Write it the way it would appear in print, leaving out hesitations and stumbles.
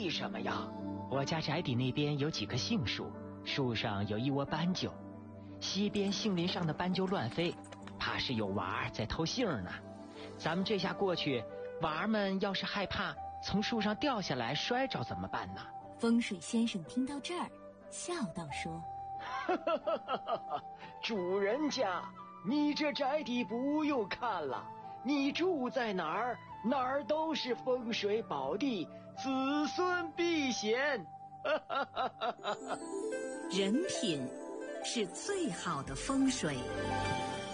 为什么呀？我家宅邸那边有几棵杏树，树上有一窝斑鸠，西边杏林上的斑鸠乱飞，怕是有娃儿在偷杏呢。咱们这下过去，娃儿们要是害怕从树上掉下来摔着怎么办呢？ 风水先生听到这儿，笑道说： 主人家，你这宅邸不用看了，你住在哪儿，哪儿都是风水宝地，子孙必显。 人品是最好的风水。